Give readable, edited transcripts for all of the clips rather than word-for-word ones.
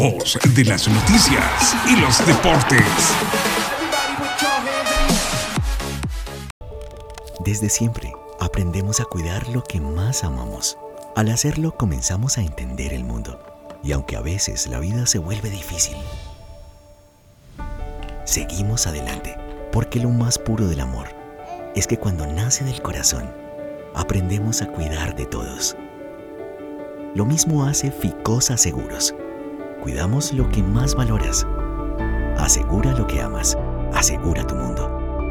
Voz de las noticias y los deportes. Desde siempre, aprendemos a cuidar lo que más amamos. Al hacerlo, comenzamos a entender el mundo. Y aunque a veces la vida se vuelve difícil, seguimos adelante, porque lo más puro del amor es que cuando nace del corazón, aprendemos a cuidar de todos. Lo mismo hace Ficosa Seguros. Cuidamos lo que más valoras. Asegura lo que amas. Asegura tu mundo.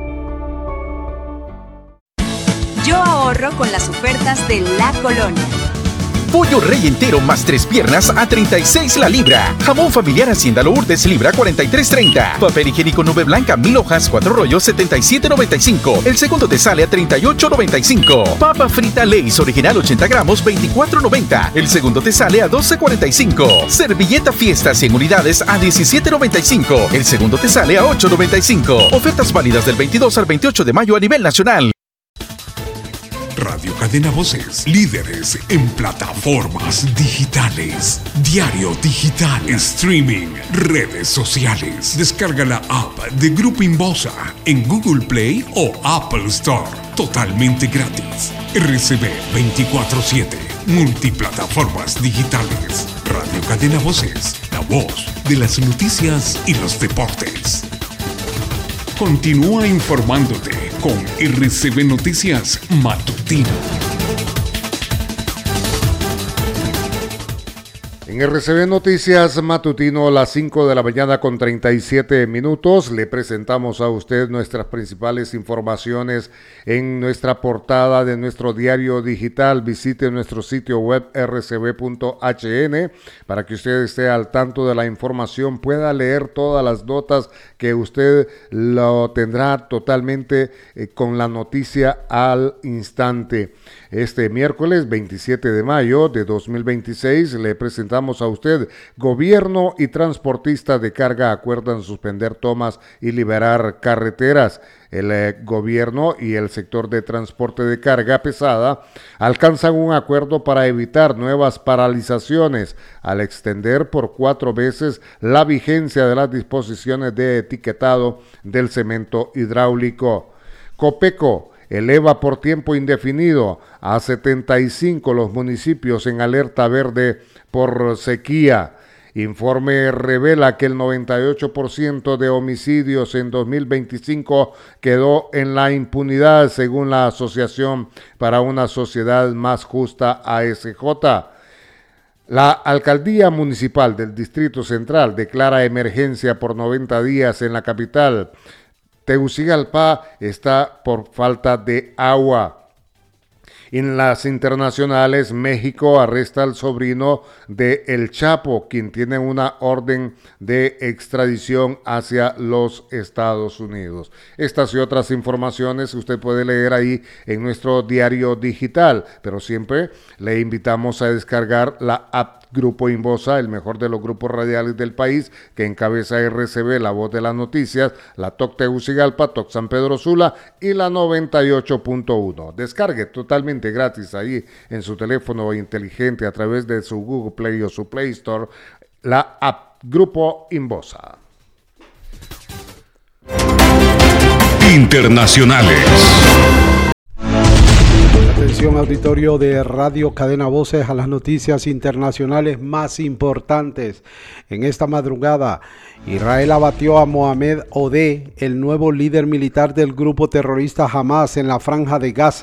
Yo ahorro con las ofertas de La Colonia. Pollo rey entero más 3 piernas a 36 la libra. Jamón familiar Hacienda Lourdes libra 43.30. Papel higiénico Nube Blanca 1000 hojas 4 rollos 77.95. El segundo te sale a 38.95. Papa frita Lay's original 80 gramos 24.90. El segundo te sale a 12.45. Servilleta Fiesta 100 unidades a 17.95. El segundo te sale a 8.95. Ofertas válidas del 22 al 28 de mayo a nivel nacional. Radio Cadena Voces, líderes en plataformas digitales, diario digital, streaming, redes sociales. Descarga la app de Grupo Inbosa en Google Play o Apple Store, totalmente gratis. RCB 24/7, multiplataformas digitales. Radio Cadena Voces, la voz de las noticias y los deportes. Continúa informándote con RCB Noticias Matutino. En RCB Noticias Matutino, las 5 de la mañana con 37 minutos, le presentamos a usted nuestras principales informaciones en nuestra portada de nuestro diario digital. Visite nuestro sitio web rcb.hn para que usted esté al tanto de la información, pueda leer todas las notas que usted lo tendrá totalmente con la noticia al instante. Este miércoles 27 de mayo de 2026 le presentamos a usted: gobierno y transportistas de carga acuerdan suspender tomas y liberar carreteras. El gobierno y el sector de transporte de carga pesada alcanzan un acuerdo para evitar nuevas paralizaciones al extender por 4 veces la vigencia de las disposiciones de etiquetado del cemento hidráulico. Copeco eleva por tiempo indefinido a 75 los municipios en alerta verde por sequía. Informe revela que el 98% de homicidios en 2025 quedó en la impunidad, según la Asociación para una Sociedad Más Justa, ASJ. La Alcaldía Municipal del Distrito Central declara emergencia por 90 días en la capital. Tegucigalpa está por falta de agua. En las internacionales, México arresta al sobrino de El Chapo, quien tiene una orden de extradición hacia los Estados Unidos. Estas y otras informaciones usted puede leer ahí en nuestro diario digital, pero siempre le invitamos a descargar la app Grupo Inbosa, el mejor de los grupos radiales del país, que encabeza RCB, la voz de las noticias, la TOC Tegucigalpa, TOC San Pedro Sula y la 98.1. Descargue totalmente gratis ahí en su teléfono inteligente a través de su Google Play o su Play Store, la app Grupo Inbosa. Internacionales. Atención, auditorio de Radio Cadena Voces, a las noticias internacionales más importantes. En esta madrugada, Israel abatió a Mohamed Odeh, el nuevo líder militar del grupo terrorista Hamas en la Franja de Gaza.